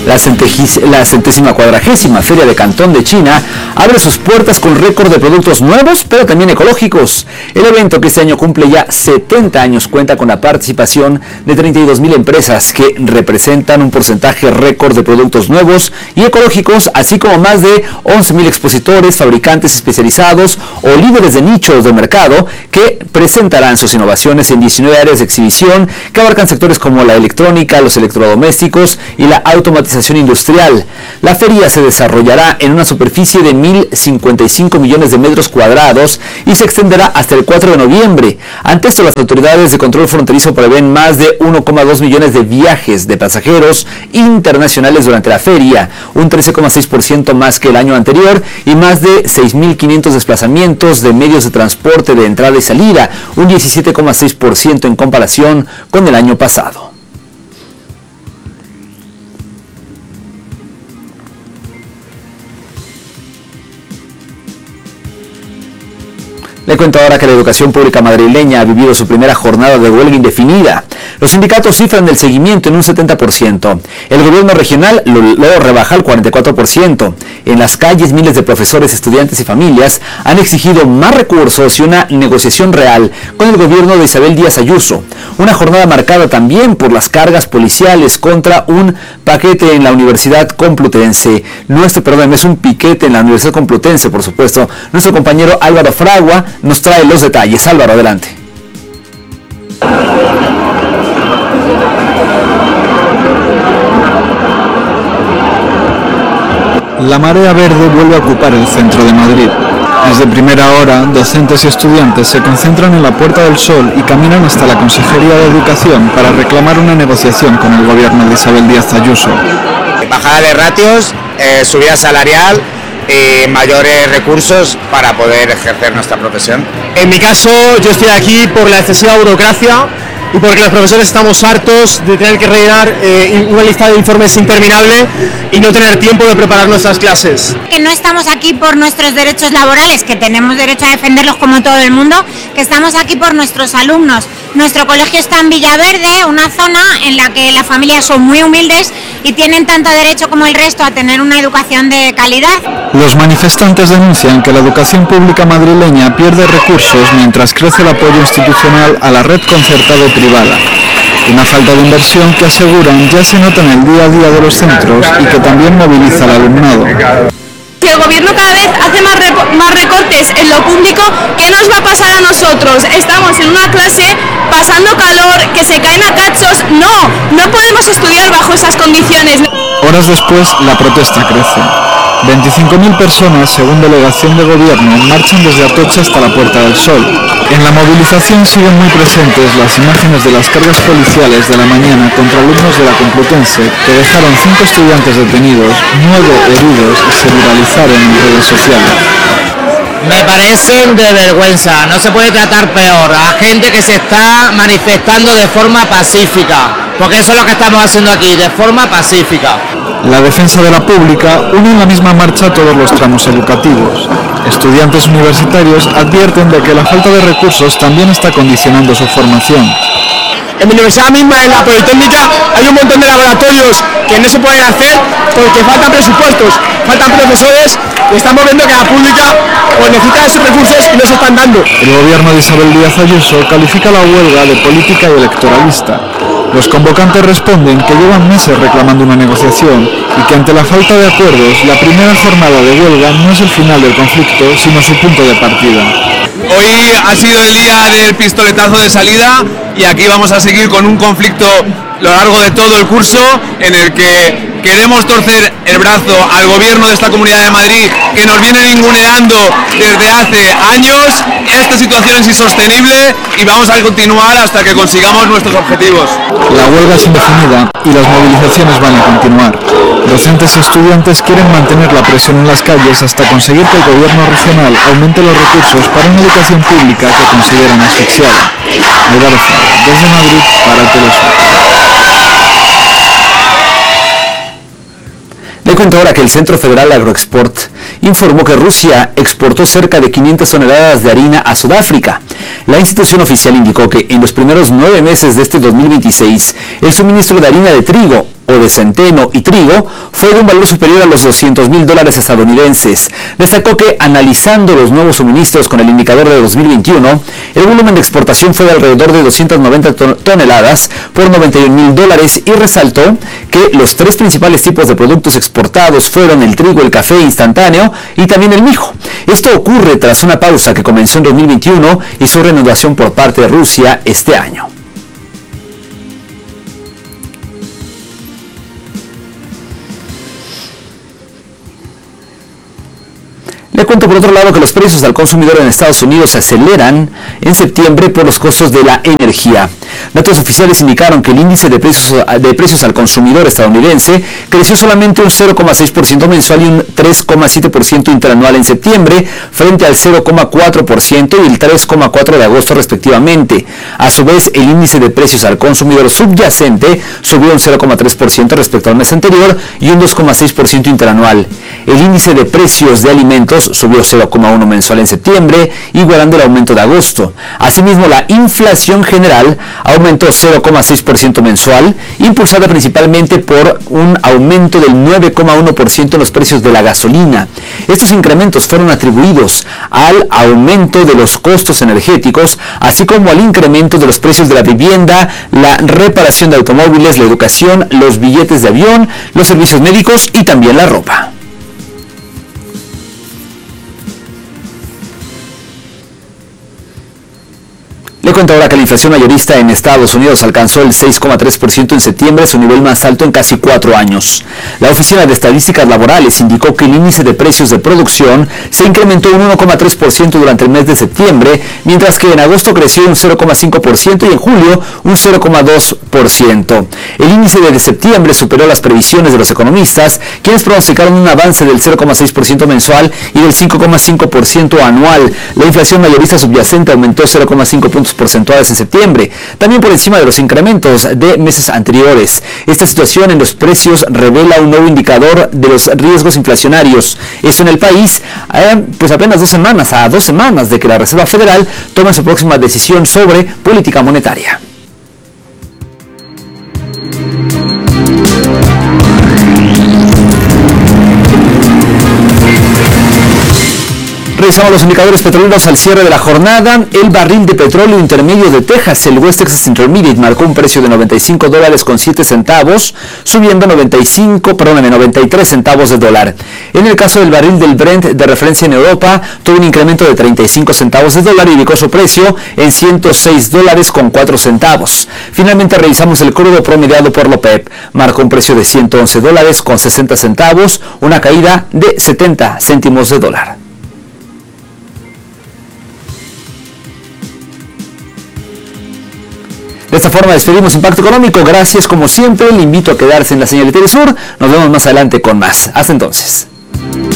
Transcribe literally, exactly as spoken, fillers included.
La, la centésima cuadragésima Feria de Cantón de China abre sus puertas con récord de productos nuevos, pero también ecológicos. El evento, que este año cumple ya setenta años, cuenta con la participación de treinta y dos mil empresas que representan un porcentaje récord de productos nuevos y ecológicos, así como más de once mil expositores, fabricantes especializados o líderes de nichos de mercado que presentarán sus innovaciones en diecinueve áreas de exhibición que abarcan sectores como la electrónica, los electrodomésticos y la automatización industrial. La feria se desarrollará en una superficie de mil cincuenta y cinco millones de metros cuadrados y se extenderá hasta el cuatro de noviembre. Ante esto, las autoridades de control fronterizo prevén más de uno coma dos millones de viajes de pasajeros internacionales durante la feria, un trece coma seis por ciento más que el año anterior, y más de seis mil quinientos desplazamientos de medios de transporte de entrada y salida, un diecisiete coma seis por ciento en comparación con el año pasado. Le cuento ahora que la educación pública madrileña ha vivido su primera jornada de huelga indefinida. Los sindicatos cifran el seguimiento en un setenta por ciento. El gobierno regional lo, lo rebaja al cuarenta y cuatro por ciento. En las calles, miles de profesores, estudiantes y familias han exigido más recursos y una negociación real con el gobierno de Isabel Díaz Ayuso. Una jornada marcada también por las cargas policiales contra un paquete en la Universidad Complutense. Nuestro, perdón, es un piquete en la Universidad Complutense, por supuesto. Nuestro compañero Álvaro Fragua nos trae los detalles. Álvaro, adelante. La marea verde vuelve a ocupar el centro de Madrid. Desde primera hora, docentes y estudiantes se concentran en la Puerta del Sol y caminan hasta la Consejería de Educación para reclamar una negociación con el gobierno de Isabel Díaz Ayuso. Bajada de ratios, eh, subida salarial y mayores recursos para poder ejercer nuestra profesión. En mi caso, yo estoy aquí por la excesiva burocracia y porque los profesores estamos hartos de tener que rellenar eh, una lista de informes interminable y no tener tiempo de preparar nuestras clases. Que no estamos aquí por nuestros derechos laborales, que tenemos derecho a defenderlos como todo el mundo, que estamos aquí por nuestros alumnos. Nuestro colegio está en Villaverde, una zona en la que las familias son muy humildes y tienen tanto derecho como el resto a tener una educación de calidad. Los manifestantes denuncian que la educación pública madrileña pierde recursos mientras crece el apoyo institucional a la red concertada y privada. Una falta de inversión que aseguran ya se nota en el día a día de los centros y que también moviliza al alumnado. Si el gobierno cada vez hace más, más recortes en lo público, ¿qué nos va a pasar a nosotros? Estamos en una clase pasando calor, que se caen a cachos. No, no podemos estudiar bajo esas condiciones. Horas después, la protesta crece. veinticinco mil personas, según delegación de gobierno, marchan desde Atocha hasta la Puerta del Sol. En la movilización siguen muy presentes las imágenes de las cargas policiales de la mañana contra alumnos de la Complutense, que dejaron cinco estudiantes detenidos, nueve heridos y se viralizaron en redes sociales. Me parecen de vergüenza, no se puede tratar peor a gente que se está manifestando de forma pacífica, porque eso es lo que estamos haciendo aquí, de forma pacífica. La defensa de la pública une en la misma marcha todos los tramos educativos. Estudiantes universitarios advierten de que la falta de recursos también está condicionando su formación. En mi universidad misma, en la Politécnica, hay un montón de laboratorios que no se pueden hacer porque faltan presupuestos, faltan profesores, y estamos viendo que la pública pues, necesita esos recursos y no se están dando. El gobierno de Isabel Díaz Ayuso califica la huelga de política y electoralista. Los convocantes responden que llevan meses reclamando una negociación y que ante la falta de acuerdos, la primera jornada de huelga no es el final del conflicto, sino su punto de partida. Hoy ha sido el día del pistoletazo de salida y aquí vamos a seguir con un conflicto a lo largo de todo el curso en el que queremos torcer el brazo al gobierno de esta Comunidad de Madrid, que nos viene ninguneando desde hace años. Esta situación es insostenible y vamos a continuar hasta que consigamos nuestros objetivos. La huelga es indefinida y las movilizaciones van a continuar. Docentes y estudiantes quieren mantener la presión en las calles hasta conseguir que el gobierno regional aumente los recursos para una educación pública que consideran asfixiada. Álvaro Fragua, desde Madrid para el Telesur. Le cuento ahora que el Centro Federal Agroexport informó que Rusia exportó cerca de quinientas toneladas de harina a Sudáfrica. La institución oficial indicó que en los primeros nueve meses de este dos mil veintiséis, El suministro de harina de trigo o de centeno y trigo fue de un valor superior a los doscientos mil dólares estadounidenses. Destacó que, analizando los nuevos suministros con el indicador de dos mil veintiuno, el volumen de exportación fue de alrededor de doscientas noventa toneladas por noventa y un mil dólares y resaltó que los tres principales tipos de productos exportados fueron el trigo, el café instantáneo y también el mijo. Esto ocurre tras una pausa que comenzó en dos mil veintiuno y su reanudación por parte de Rusia este año. Le cuento por otro lado que los precios al consumidor en Estados Unidos se aceleran en septiembre por los costos de la energía. Datos oficiales indicaron que el índice de precios, de precios al consumidor estadounidense creció solamente un cero coma seis por ciento mensual y un tres coma siete por ciento interanual en septiembre, frente al cero coma cuatro por ciento y el tres coma cuatro por ciento de agosto respectivamente. A su vez, el índice de precios al consumidor subyacente subió un cero coma tres por ciento respecto al mes anterior y un dos coma seis por ciento interanual. El índice de precios de alimentos subió cero coma uno por ciento mensual en septiembre, igualando el aumento de agosto. Asimismo, la inflación general aumentó cero coma seis por ciento mensual, impulsada principalmente por un aumento del nueve coma uno por ciento en los precios de la gasolina. Estos incrementos fueron atribuidos al aumento de los costos energéticos, así como al incremento de los precios de la vivienda, la reparación de automóviles, la educación, los billetes de avión, los servicios médicos y también la ropa. Le cuento ahora que la inflación mayorista en Estados Unidos alcanzó el seis coma tres por ciento en septiembre, su nivel más alto en casi cuatro años. La Oficina de Estadísticas Laborales indicó que el índice de precios de producción se incrementó un uno coma tres por ciento durante el mes de septiembre, mientras que en agosto creció un cero coma cinco por ciento y en julio un cero coma dos por ciento. El índice de septiembre superó las previsiones de los economistas, quienes pronosticaron un avance del cero coma seis por ciento mensual y del cinco coma cinco por ciento anual. La inflación mayorista subyacente aumentó cero coma cinco puntos porcentuales en septiembre, también por encima de los incrementos de meses anteriores. Esta situación en los precios revela un nuevo indicador de los riesgos inflacionarios. Eso en el país, eh, pues apenas dos semanas, a dos semanas de que la Reserva Federal tome su próxima decisión sobre política monetaria. Revisamos los indicadores petroleros al cierre de la jornada. El barril de petróleo intermedio de Texas, el West Texas Intermediate, marcó un precio de noventa y cinco dólares con siete centavos, subiendo noventa y cinco, perdón, noventa y tres centavos de dólar. En el caso del barril del Brent de referencia en Europa, tuvo un incremento de treinta y cinco centavos de dólar y ubicó su precio en ciento seis dólares con cuatro centavos. Finalmente revisamos el crudo promediado por la OPEP. Marcó un precio de ciento once dólares con sesenta centavos, una caída de setenta céntimos de dólar. De esta forma despedimos Impacto Económico. Gracias como siempre. Le invito a quedarse en la señal de Telesur. Nos vemos más adelante con más. Hasta entonces.